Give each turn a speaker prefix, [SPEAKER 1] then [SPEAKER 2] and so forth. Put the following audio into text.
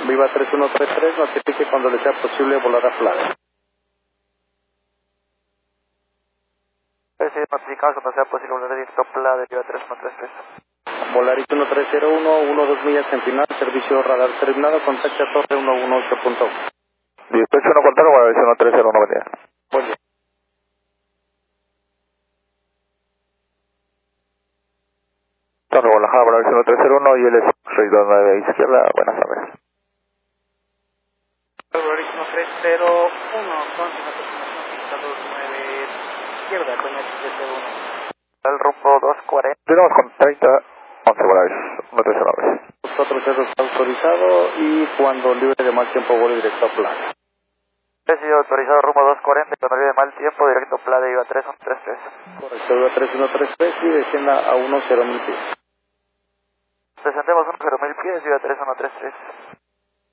[SPEAKER 1] Viva 3133, notifique cuando le sea posible volar a flag.
[SPEAKER 2] Sí, notificamos cuando sea posible volar directo a Pla de Viva 3133.
[SPEAKER 1] Volaris 1301, 12 millas en final, servicio radar terminado, contacte a torre 118.1.
[SPEAKER 2] 18 contacto, Volaris 1301, buen día.
[SPEAKER 1] Buen día.
[SPEAKER 2] Torre Guadalajara, Volaris 1301 y él es 629 izquierda, buenas tardes.
[SPEAKER 1] Volaris 1301, con confirmación 29 izquierda, con H71.
[SPEAKER 2] El rumbo 240. Tenemos con 30, 11 Volaris 1309.
[SPEAKER 1] 40 está autorizado y cuando libre de mal tiempo vuelo directo a Pla.
[SPEAKER 2] Presidio autorizado rumbo 240, cuando libre de mal tiempo, directo Pla de Viva 3133.
[SPEAKER 1] Correcto, Viva 3133 y descienda a 10.000 pies.
[SPEAKER 2] Presentemos 10.000 pies, Viva 3133.